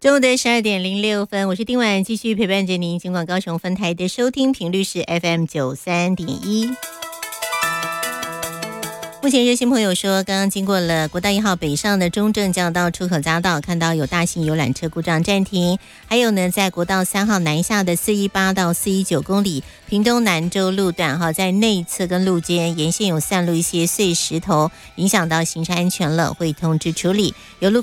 中午的12:06，我是丁婉，继续陪伴着您。尽管高雄分台的收听频率是 FM93.1。目前热心朋友说，刚刚经过了国道1号北上的中正交到出口匝道，看到有大型游览车故障暂停。还有呢，在国道3号南下的418到419公里屏东南州路段在内侧跟路肩沿线有散落一些碎石头，影响到行车安全了，会通知处理。有路